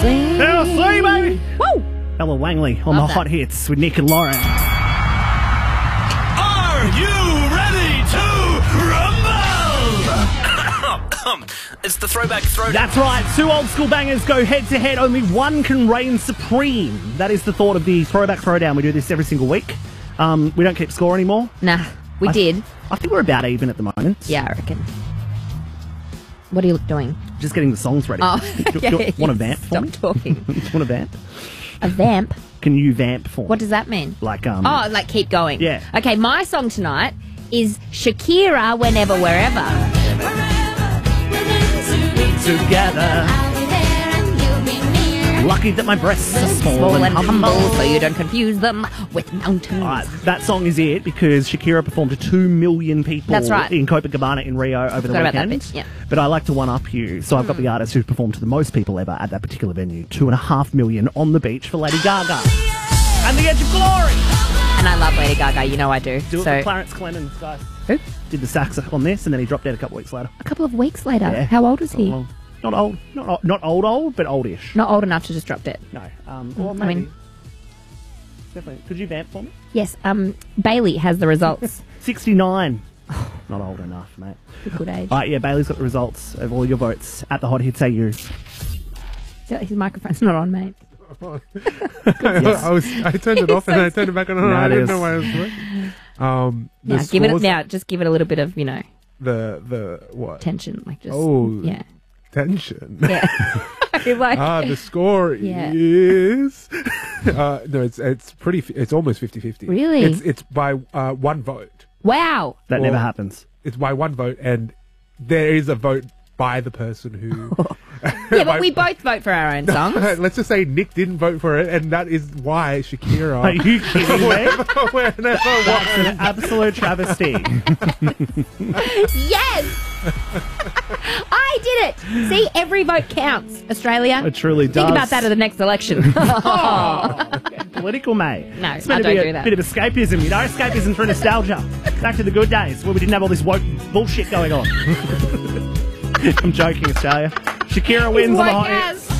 TLC. TLC, baby. Woo! Ella Wangley on the Hot Hits with Nick and Lauren. Are you ready to rumble? It's the throwback. That's right. Two old school bangers go head to head. Only one can reign supreme. That is the thought of the Throwback Throwdown. We do this every single week. We don't keep score anymore. Nah, we did. I think we're about even at the moment. Yeah, I reckon. What are you doing? Just getting the songs ready. Oh, want a vamp for Stop me? talking. Do you want a vamp? A vamp? Can you vamp for me? What does that mean? Like, Oh, like keep going. Yeah. Okay, my song tonight is Shakira, Whenever, Wherever. together. Lucky that my breasts are Small and humble, so you don't confuse them with mountains. Right, that song is it because Shakira performed to 2 million people That's right. in Copacabana in Rio over the Forgot about weekend. that bit, yeah. But I like to one-up you, so I've got the artist who performed to the most people ever at that particular venue. 2.5 million on the beach for Lady Gaga. And The Edge of Glory. And I love Lady Gaga, you know I do. Do it So for Clarence Clemens, guys. Who? Did the sax on this, and then he dropped out a couple of weeks later. A couple of weeks later. Yeah. How old was he? Not old, but oldish. Not old enough to just drop it. No. Well, maybe. I mean, Definitely. Could you vamp for me? yes. Bailey has the results. 69. Not old enough, mate. Good age. Yeah, Bailey's got the results of all your votes at the Hot Hits AU. His microphone's not on, mate. I turned it off and then I turned it back on. I didn't know why I was doing. Now, give it now. Just give it a little bit of the what tension, like just yeah. Tension. Yeah. Like, the score Yeah. is no, it's pretty. It's almost 50-50. Really? It's by one vote. wow. That Well, never happens. It's by one vote, and there is a vote by the person who. Yeah, but we both vote for our own songs. Let's just say Nick didn't vote for it, and that is why Shakira. Are you kidding me? Whenever That's an absolute travesty. Yes. I did it. See, every vote counts, Australia. It truly does. Think about that at the next election. Political, mate. No, it's meant I to be don't a do that. bit of escapism, escapism for nostalgia. Back to the good days where we didn't have all this woke bullshit going on. I'm joking, Australia. Shakira wins on the Woke Hot ass. Hits.